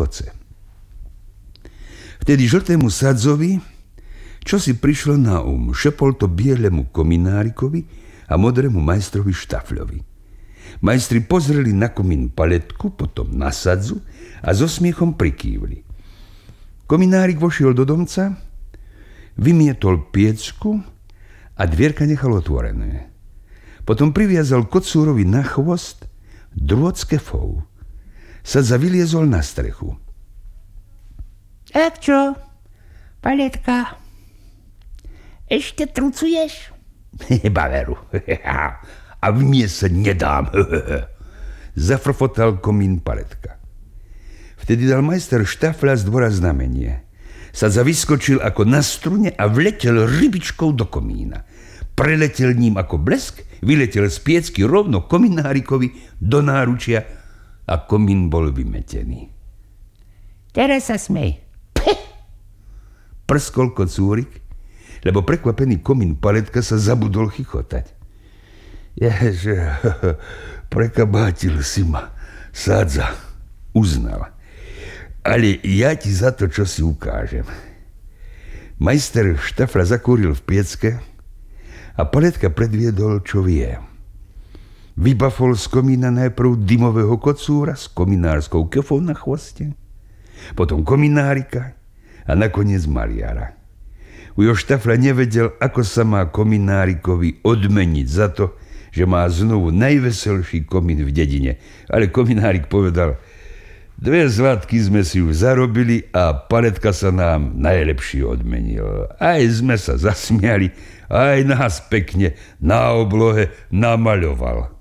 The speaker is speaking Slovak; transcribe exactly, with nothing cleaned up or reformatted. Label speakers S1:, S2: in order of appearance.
S1: chichoce. Vtedy žltému sadzovi čo si prišlo na um, šepol to bielemu kominárikovi a modrému majstrovi Štafľovi. Majstri pozreli na komín paletku, potom na sadzu a so smiechom prikývli. Kominárik vošiel do domca, vymietol piecku a dvierka nechal otvorené. Potom priviazal kocúrovi na chvost drôt z kefov. Sadza vyliezol na strechu.
S2: Tak čo, paletka? Ešte trucuješ?
S1: Baveru. A v mne sa nedám. Zafrfotal komín paletka. Vtedy dal majster Štafľa z dvora znamenie. Sadza vyskočil ako na strune a vletel rybičkou do komína. Preletel ním ako blesk, vyletel z piecky rovno kominárikovi do náručia a komín bol vymetený.
S2: Teraz sa smej.
S1: Peh! Prskol kocúrik, lebo prekvapený komín paletka sa zabudol chichotať. Ježe, prekabátil si ma, Sadza, uznal. Ale ja ti za to, čo si ukážem. Majster Štafľa zakúril v piecke a paletka predviedol, čo vie. Vybafol z komína najprv dymového kocúra s kominárskou kefou na chvoste, potom kominárika a nakoniec maliara. Ujo Štafľa nevedel, ako sa má kominárikovi odmeniť za to, že má znovu najveselší komín v dedine. Ale kominárik povedal, dve zlatky sme si už zarobili a paletka sa nám najlepšie odmenil. Aj sme sa zasmiali, aj nás pekne na oblohe namaľoval.